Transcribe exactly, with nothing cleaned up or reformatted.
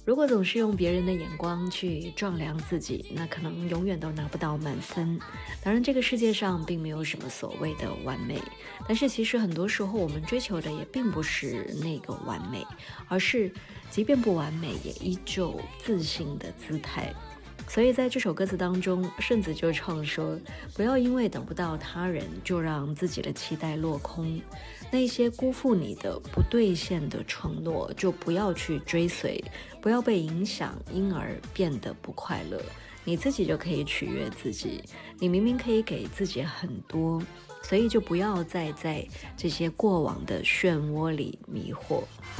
如果总是用别人的眼光去丈量自己，那可能永远都拿不到满分。当然，这个世界上并没有什么所谓的完美，但是其实很多时候我们追求的也并不是那个完美，而是即便不完美，也依旧自信的姿态。所以在这首歌词当中，顺子就唱说，不要因为等不到他人就让自己的期待落空，那些辜负你的不兑现的承诺就不要去追随，不要被影响因而变得不快乐，你自己就可以取悦自己，你明明可以给自己很多，所以就不要再在这些过往的漩涡里迷惑。